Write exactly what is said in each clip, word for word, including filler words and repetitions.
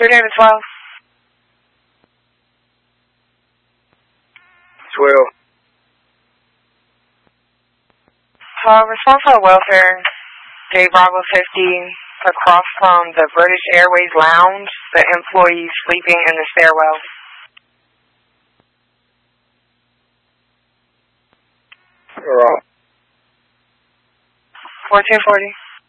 three to twelve. twelve. Uh, response for welfare, J Bravo fifty, across from the British Airways lounge, the employee sleeping in the stairwell. Wrong. fourteen forty.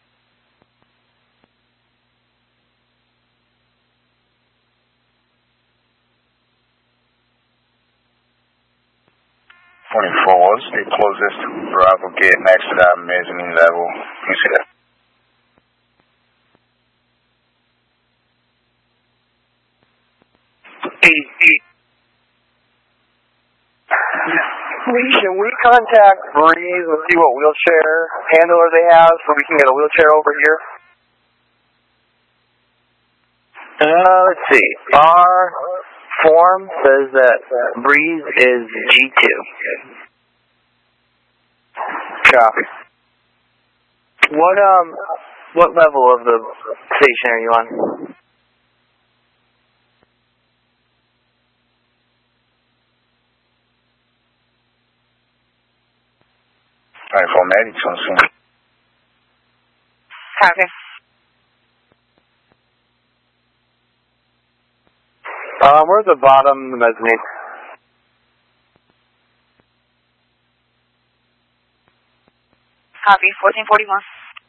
twenty-four was the closest Bravo gate next to that mezzanine level. Can you see that? Eight, eight. We, can we contact Breeze and see what wheelchair handler they have so we can get a wheelchair over here? Uh, let's see. Our form says that Breeze is G two. Copy. What, um, what level of the station are you on? twenty-four Madison soon. Copy. Uh, we're at the bottom, the mezzanine. Copy, fourteen forty-one.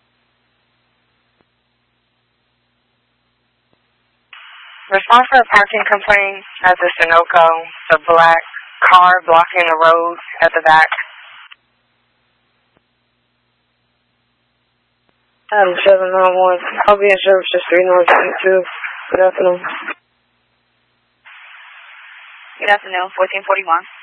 Response for a parking complaint at the Sunoco, the black car blocking the road at the back. Adam seven nine one. I'll be in service just three nine two. Good afternoon. Good afternoon, fourteen forty-one.